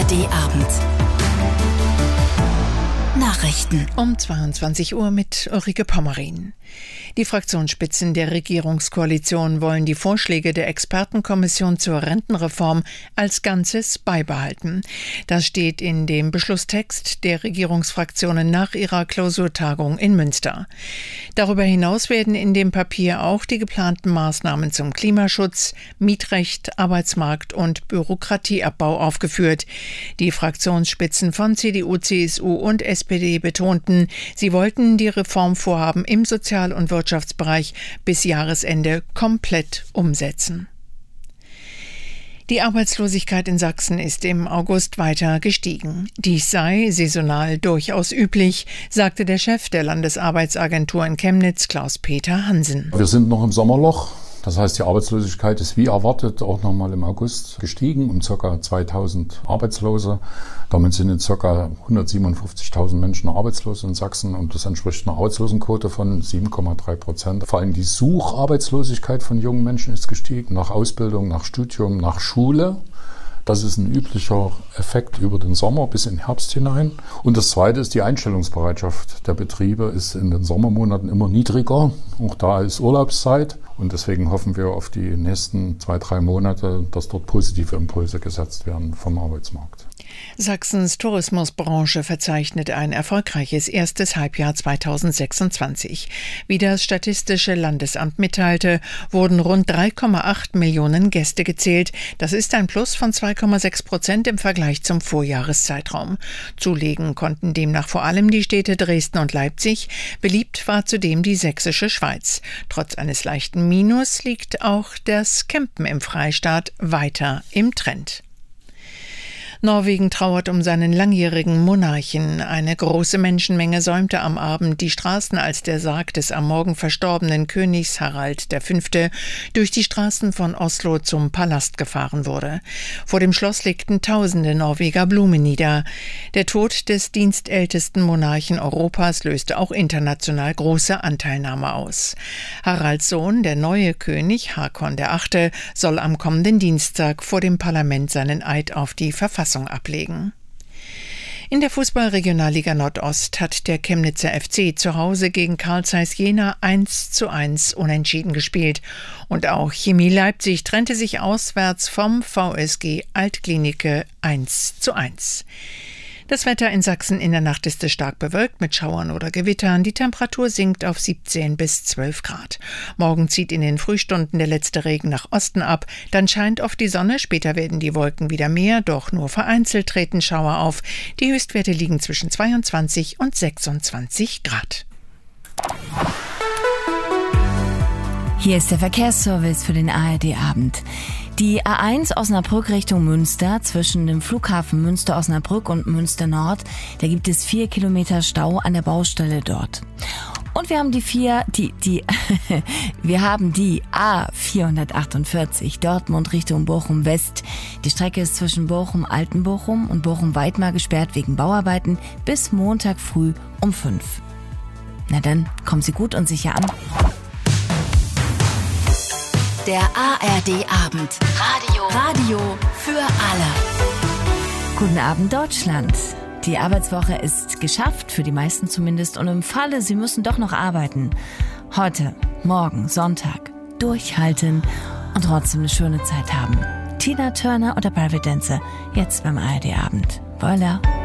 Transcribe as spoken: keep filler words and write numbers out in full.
D-Abend. Nachrichten. Um zweiundzwanzig Uhr mit Ulrike Pommerin. Die Fraktionsspitzen der Regierungskoalition wollen die Vorschläge der Expertenkommission zur Rentenreform als Ganzes beibehalten. Das steht in dem Beschlusstext der Regierungsfraktionen nach ihrer Klausurtagung in Münster. Darüber hinaus werden in dem Papier auch die geplanten Maßnahmen zum Klimaschutz, Mietrecht, Arbeitsmarkt und Bürokratieabbau aufgeführt. Die Fraktionsspitzen von C D U, C S U und S P D betonten, sie wollten die Reformvorhaben im Sozial- und Wirtschaftsbereich bis Jahresende komplett umsetzen. Die Arbeitslosigkeit in Sachsen ist im August weiter gestiegen. Dies sei saisonal durchaus üblich, sagte der Chef der Landesarbeitsagentur in Chemnitz, Klaus-Peter Hansen. Wir sind noch im Sommerloch. Das heißt, die Arbeitslosigkeit ist wie erwartet auch nochmal im August gestiegen um ca. zweitausend Arbeitslose. Damit sind jetzt ca. hundertsiebenundfünfzigtausend Menschen arbeitslos in Sachsen und das entspricht einer Arbeitslosenquote von sieben Komma drei Prozent. Vor allem die Sucharbeitslosigkeit von jungen Menschen ist gestiegen, nach Ausbildung, nach Studium, nach Schule. Das ist ein üblicher Effekt über den Sommer bis in den Herbst hinein. Und das Zweite ist, die Einstellungsbereitschaft der Betriebe ist in den Sommermonaten immer niedriger. Auch da ist Urlaubszeit. Und deswegen hoffen wir auf die nächsten zwei, drei Monate, dass dort positive Impulse gesetzt werden vom Arbeitsmarkt. Sachsens Tourismusbranche verzeichnet ein erfolgreiches erstes Halbjahr zweitausendsechsundzwanzig. Wie das Statistische Landesamt mitteilte, wurden rund drei Komma acht Millionen Gäste gezählt. Das ist ein Plus von zwei Komma sechs Prozent im Vergleich zum Vorjahreszeitraum. Zulegen konnten demnach vor allem die Städte Dresden und Leipzig. Beliebt war zudem die sächsische Schweiz. Trotz eines leichten Minus liegt auch das Campen im Freistaat weiter im Trend. Norwegen trauert um seinen langjährigen Monarchen. Eine große Menschenmenge säumte am Abend die Straßen, als der Sarg des am Morgen verstorbenen Königs Harald der Fünfte durch die Straßen von Oslo zum Palast gefahren wurde. Vor dem Schloss legten tausende Norweger Blumen nieder. Der Tod des dienstältesten Monarchen Europas löste auch international große Anteilnahme aus. Haralds Sohn, der neue König Hakon der Achte, soll am kommenden Dienstag vor dem Parlament seinen Eid auf die Verfassung ablegen. In der Fußball-Regionalliga Nordost hat der Chemnitzer F C zu Hause gegen Carl Zeiss Jena eins zu eins unentschieden gespielt. Und auch Chemie Leipzig trennte sich auswärts vom V S G Altklinike eins zu eins. Das Wetter in Sachsen in der Nacht ist es stark bewölkt mit Schauern oder Gewittern. Die Temperatur sinkt auf siebzehn bis zwölf Grad. Morgen zieht in den Frühstunden der letzte Regen nach Osten ab. Dann scheint oft die Sonne, später werden die Wolken wieder mehr, doch nur vereinzelt treten Schauer auf. Die Höchstwerte liegen zwischen zweiundzwanzig und sechsundzwanzig Grad. Hier ist der Verkehrsservice für den A R D-Abend. Die A eins Osnabrück Richtung Münster zwischen dem Flughafen Münster-Osnabrück und Münster-Nord, da gibt es vier Kilometer Stau an der Baustelle dort. Und wir haben die vier, die, die, wir haben die A vierhundertachtundvierzig Dortmund Richtung Bochum West. Die Strecke ist zwischen Bochum-Altenbochum und Bochum-Weidmar gesperrt wegen Bauarbeiten bis Montag früh um fünf. Na dann, kommen Sie gut und sicher an. Der A R D-Abend. Radio. Radio für alle. Guten Abend, Deutschland. Die Arbeitswoche ist geschafft, für die meisten zumindest. Und im Falle, Sie müssen doch noch arbeiten. Heute, morgen, Sonntag. Durchhalten und trotzdem eine schöne Zeit haben. Tina Turner oder Private Dancer, jetzt beim A R D-Abend. Voilà.